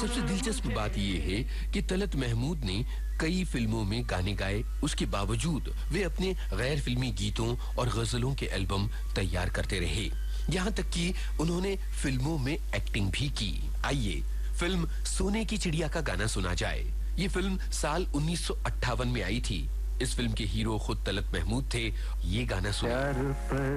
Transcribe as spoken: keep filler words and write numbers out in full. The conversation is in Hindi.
सबसे दिलचस्प बात यह है कि तलत महमूद ने कई फिल्मों में गाने गाए, उसके बावजूद वे अपने गैर फिल्मी गीतों और गजलों के एल्बम तैयार करते रहे, यहाँ तक कि उन्होंने फिल्मों में एक्टिंग भी की। आइए फिल्म सोने की चिड़िया का गाना सुना जाए। ये फिल्म साल उन्नीस सौ अट्ठावन में आई थी। इस फिल्म के हीरो खुद तलत महमूद थे। ये गाना सुनिए।